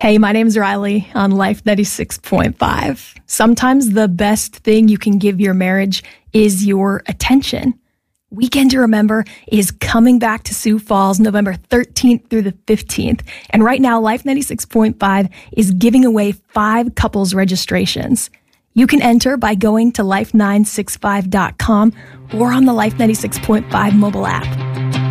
Hey, my name's Riley on Life 96.5. Sometimes the best thing you can give your marriage is your attention. Weekend to Remember is coming back to Sioux Falls November 13th through the 15th. And right now, Life 96.5 is giving away 5 couples registrations. You can enter by going to life965.com or on the Life 96.5 mobile app.